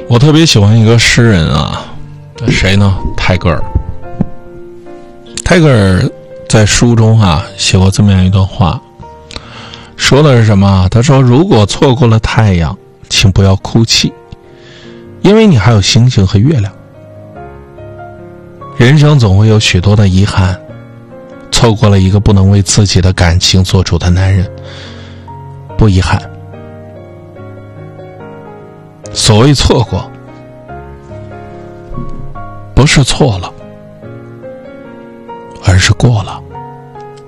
我特别喜欢一个诗人啊，谁呢？泰戈尔。泰戈尔在书中写过这么样一段话，说的是什么？他说：如果错过了太阳，请不要哭泣，因为你还有星星和月亮。人生总会有许多的遗憾，错过了一个不能为自己的感情做主的男人，不遗憾。所谓错过，不是错了，而是过了。